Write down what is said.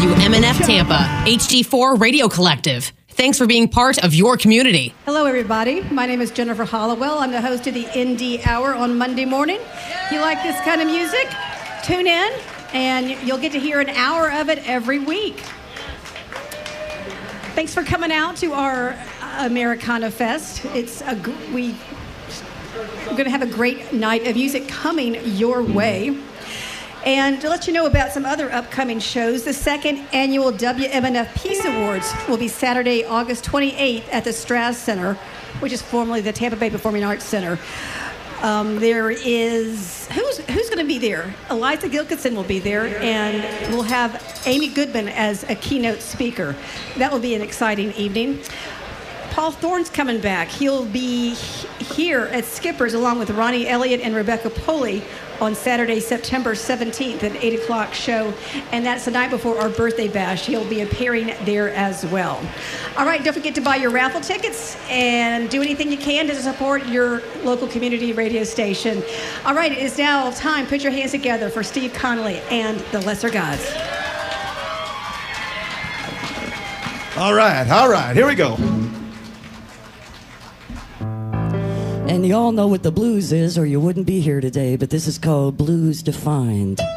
WMNF Tampa, HD4 Radio Collective. Thanks for being part of your community. Hello, everybody. My name is Jennifer Hollowell. I'm the host of the Indie Hour on Monday morning. If you like this kind of music, tune in, and you'll get to hear an hour of it every week. Thanks for coming out to our Americana Fest. We're going to have a great night of music coming your way. And to let you know about some other upcoming shows, the second annual WMNF Peace Awards will be Saturday, August 28th at the Strass Center, which is formerly the Tampa Bay Performing Arts Center. There is, who's going to be there? Eliza Gilkinson will be there, and we'll have Amy Goodman as a keynote speaker. That will be an exciting evening. Paul Thorne's coming back. He'll be here at Skipper's along with Ronnie Elliott and Rebecca Poley on Saturday, September 17th at 8 o'clock show. And that's the night before our birthday bash. He'll be appearing there as well. All right, don't forget to buy your raffle tickets and do anything you can to support your local community radio station. All right, it is now time. Put your hands together for Steve Connolly and the Lesser Gods. All right, here we go. And you all know what the blues is, or you wouldn't be here today, but this is called Blues Defined.